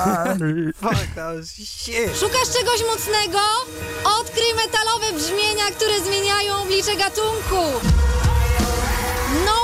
Fuck, that was shit. Szukasz czegoś mocnego? Odkryj metalowe brzmienia, które zmieniają oblicze gatunku. No